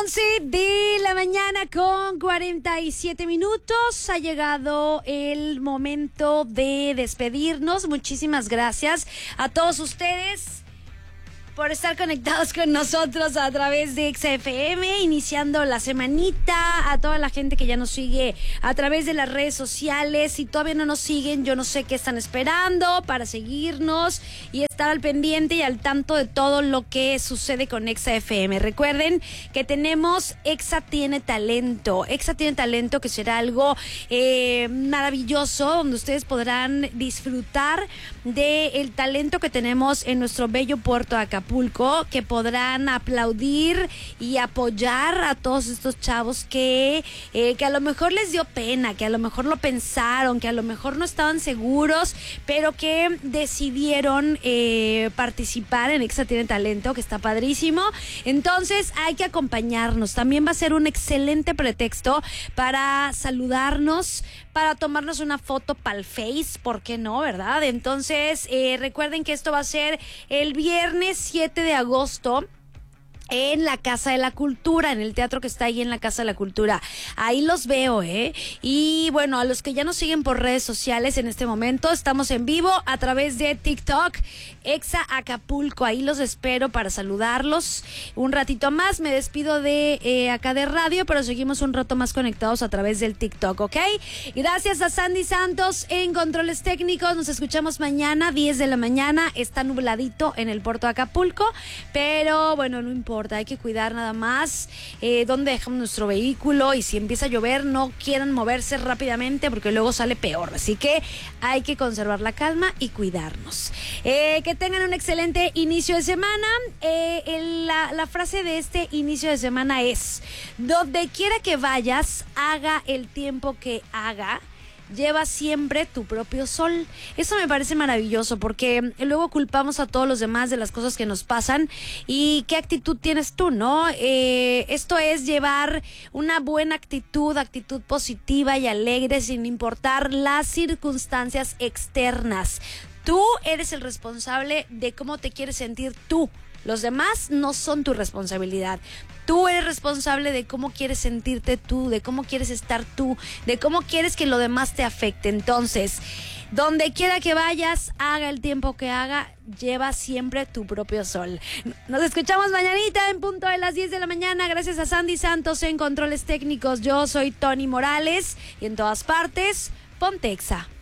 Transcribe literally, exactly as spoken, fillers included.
once de la mañana con cuarenta y siete minutos. Ha llegado el momento de despedirnos. Muchísimas gracias a todos ustedes por estar conectados con nosotros a través de X F M, iniciando la semanita, a toda la gente que ya nos sigue a través de las redes sociales. Si todavía no nos siguen, yo no sé qué están esperando para seguirnos y estar al pendiente y al tanto de todo lo que sucede con X F M. Recuerden que tenemos Exa Tiene Talento. Exa Tiene Talento, que será algo eh, maravilloso, donde ustedes podrán disfrutar del talento que tenemos en nuestro bello puerto de Acapulco, que podrán aplaudir y apoyar a todos estos chavos que, eh, que a lo mejor les dio pena, que a lo mejor lo pensaron, que a lo mejor no estaban seguros, pero que decidieron eh, participar en Exa Tiene Talento, que está padrísimo. Entonces hay que acompañarnos. También va a ser un excelente pretexto para saludarnos, para tomarnos una foto para el Face, ¿por qué no, verdad? Entonces, eh, recuerden que esto va a ser el viernes siete de agosto en la Casa de la Cultura, en el teatro que está ahí en la Casa de la Cultura. Ahí los veo, ¿eh? Y bueno, a los que ya nos siguen por redes sociales en este momento, estamos en vivo a través de TikTok, Exa Acapulco. Ahí los espero para saludarlos un ratito más. Me despido de eh, acá de radio, pero seguimos un rato más conectados a través del TikTok, ¿ok? Gracias a Sandy Santos en controles técnicos. Nos escuchamos mañana, diez de la mañana. Está nubladito en el puerto de Acapulco, pero bueno, no importa. Hay que cuidar nada más eh, dónde dejamos nuestro vehículo, y si empieza a llover no quieran moverse rápidamente porque luego sale peor, así que hay que conservar la calma y cuidarnos. Eh, que tengan un excelente inicio de semana. Eh, el, la, la frase de este inicio de semana es: donde quiera que vayas, haga el tiempo que haga, lleva siempre tu propio sol. Eso me parece maravilloso, porque luego culpamos a todos los demás de las cosas que nos pasan. ¿Y qué actitud tienes tú, no? Eh, esto es llevar una buena actitud, actitud positiva y alegre, sin importar las circunstancias externas. Tú eres el responsable de cómo te quieres sentir tú. Los demás no son tu responsabilidad. Tú eres responsable de cómo quieres sentirte tú, de cómo quieres estar tú, de cómo quieres que lo demás te afecte. Entonces, donde quiera que vayas, haga el tiempo que haga, lleva siempre tu propio sol. Nos escuchamos mañanita en punto de las diez de la mañana. Gracias a Sandy Santos en controles técnicos. Yo soy Tony Morales y en todas partes, ponte Exa.